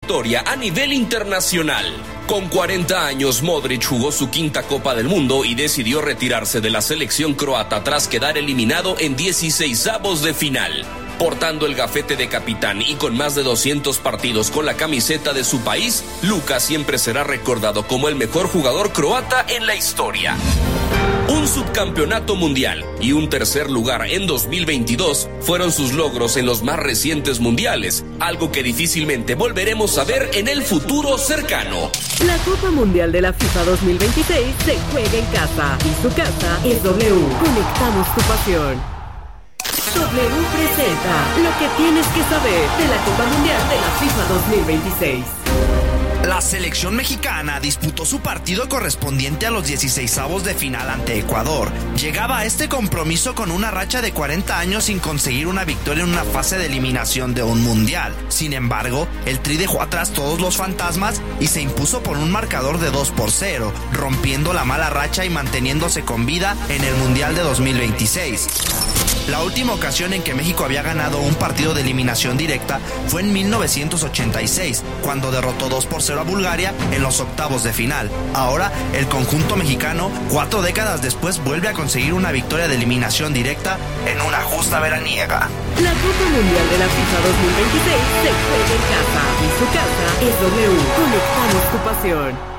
trayectoria a nivel internacional. Con 40 años, Modric jugó su quinta Copa del Mundo y decidió retirarse de la selección croata tras quedar eliminado en 16avos de final. Portando el gafete de capitán y con más de 200 partidos con la camiseta de su país, Luka siempre será recordado como el mejor jugador croata en la historia. Un subcampeonato mundial y un tercer lugar en 2022 fueron sus logros en los más recientes mundiales, algo que difícilmente volveremos a ver en el futuro cercano. La Copa Mundial de la FIFA 2026 se juega en casa y su casa es W. Conectamos tu pasión. W presenta lo que tienes que saber de la Copa Mundial de la FIFA 2026. La selección mexicana disputó su partido correspondiente a los 16avos de final ante Ecuador. Llegaba a este compromiso con una racha de 40 años sin conseguir una victoria en una fase de eliminación de un mundial. Sin embargo, el Tri dejó atrás todos los fantasmas y se impuso por un marcador de 2-0, rompiendo la mala racha y manteniéndose con vida en el Mundial de 2026. La última ocasión en que México había ganado un partido de eliminación directa fue en 1986, cuando derrotó 2-0 a Bulgaria en los octavos de final. Ahora, el conjunto mexicano, 4 décadas después, vuelve a conseguir una victoria de eliminación directa en una justa veraniega. La Copa Mundial de la FIFA 2026 se juega en casa y su casa es W. Conectamos tu pasión.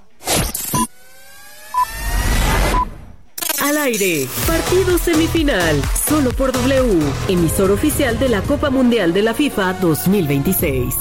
Al aire, partido semifinal, solo por W, emisor oficial de la Copa Mundial de la FIFA 2026.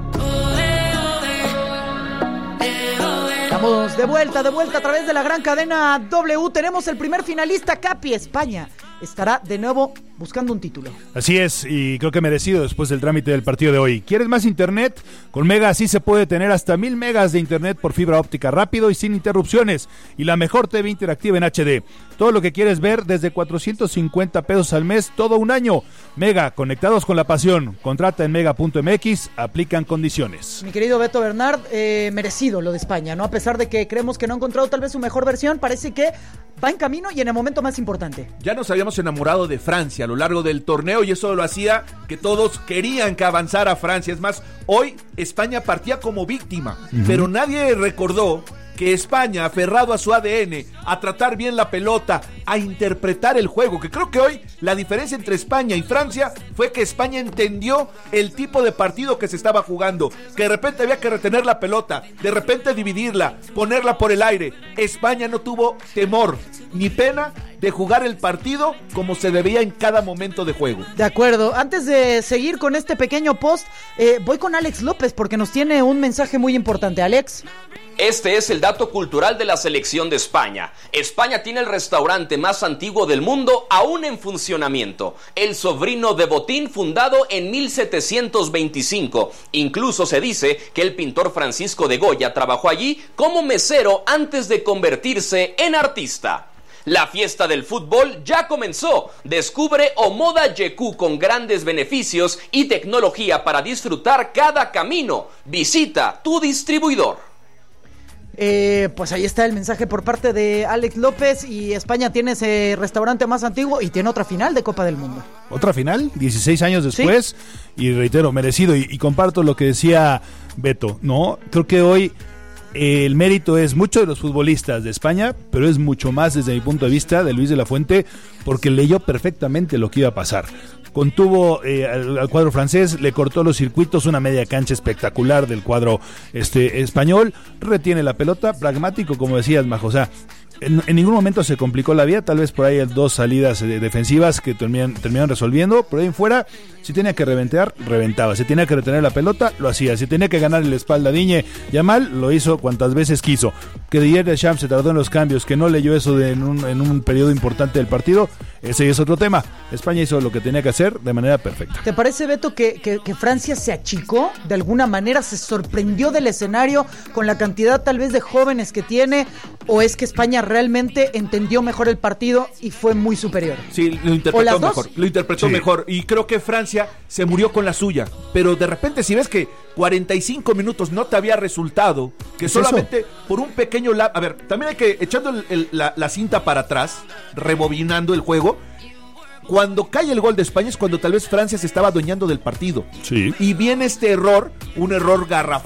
Estamos de vuelta a través de la gran cadena W. Tenemos el primer finalista, Capi. España estará de nuevo buscando un título. Así es, y creo que merecido después del trámite del partido de hoy. ¿Quieres más internet? Con Mega sí se puede tener hasta 1000 megas de internet por fibra óptica rápido y sin interrupciones, y la mejor TV interactiva en HD. Todo lo que quieres ver desde 450 pesos al mes, todo un año. Mega, conectados con la pasión. Contrata en mega.mx, aplican condiciones. Mi querido Beto Bernard, merecido lo de España, ¿no? A pesar de que creemos que no ha encontrado tal vez su mejor versión, parece que va en camino y en el momento más importante. Ya nos habíamos enamorado de Francia a lo largo del torneo y eso lo hacía que todos querían que avanzara Francia. Es más, hoy España partía como víctima, pero nadie recordó que España, aferrado a su ADN, a tratar bien la pelota, a interpretar el juego, que creo que hoy la diferencia entre España y Francia fue que España entendió el tipo de partido que se estaba jugando, que de repente había que retener la pelota, de repente dividirla, ponerla por el aire. España no tuvo temor ni pena de jugar el partido como se debía en cada momento de juego. De acuerdo, antes de seguir con este pequeño post, voy con Alex López porque nos tiene un mensaje muy importante. Alex. Este es el dato cultural de la selección de España. España tiene el restaurante más antiguo del mundo aún en funcionamiento. El Sobrino de Botín, fundado en 1725. Incluso se dice que el pintor Francisco de Goya trabajó allí como mesero antes de convertirse en artista. La fiesta del fútbol ya comenzó. Descubre Omoda YQ con grandes beneficios y tecnología para disfrutar cada camino. Visita tu distribuidor. Pues ahí está el mensaje por parte de Alex López. Y España tiene ese restaurante más antiguo y tiene otra final de Copa del Mundo. ¿Otra final? 16 años después. ¿Sí? Y reitero, merecido. Y comparto lo que decía Beto, ¿no? Creo que hoy el mérito es mucho de los futbolistas de España, pero es mucho más desde mi punto de vista de Luis de la Fuente, porque leyó perfectamente lo que iba a pasar. Contuvo al cuadro francés, le cortó los circuitos, una media cancha espectacular del cuadro español, retiene la pelota, pragmático, como decías, Majo. O sea, en ningún momento se complicó la vida, tal vez por ahí 2 salidas defensivas que terminaron resolviendo, pero ahí en fuera, si tenía que reventar, reventaba, si tenía que retener la pelota, lo hacía, si tenía que ganar la espalda a Digne Yamal, lo hizo cuantas veces quiso. Que Didier Deschamps se tardó en los cambios, que no leyó eso en un periodo importante del partido, ese es otro tema. España hizo lo que tenía que hacer de manera perfecta. ¿Te parece, Beto, que Francia se achicó? De alguna manera se sorprendió del escenario con la cantidad tal vez de jóvenes que tiene, o es que España realmente entendió mejor el partido y fue muy superior. Sí, lo interpretó mejor, y creo que Francia se murió con la suya, pero de repente si ves que 45 minutos no te había resultado, que solamente por un pequeño a ver, también hay que, echando la cinta para atrás, rebobinando el juego, cuando cae el gol de España es cuando tal vez Francia se estaba adueñando del partido. Sí. Y viene este error, un error garrafal